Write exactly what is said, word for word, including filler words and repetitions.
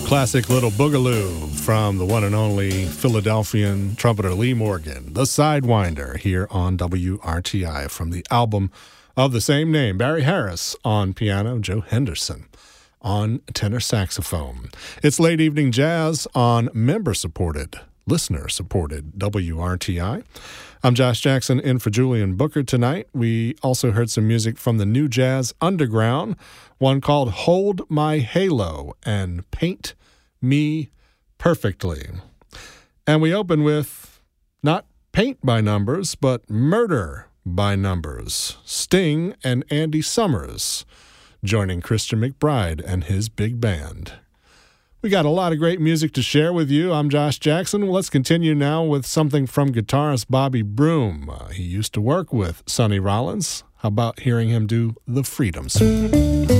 Classic little boogaloo from the one and only Philadelphian trumpeter Lee Morgan, the Sidewinder, here on W R T I from the album of the same name. Barry Harris on piano, Joe Henderson on tenor saxophone. It's Late Evening Jazz on member-supported, listener-supported W R T I. I'm Josh Jackson in for Julian Booker tonight. We also heard some music from the New Jazz Underground, one called Hold My Halo and Paint Me Perfectly. And we open with not Paint by Numbers, but Murder by Numbers. Sting and Andy Summers joining Christian McBride and his big band. We got a lot of great music to share with you. I'm Josh Jackson. Let's continue now with something from guitarist Bobby Broom. Uh, he used to work with Sonny Rollins. How about hearing him do The Freedoms?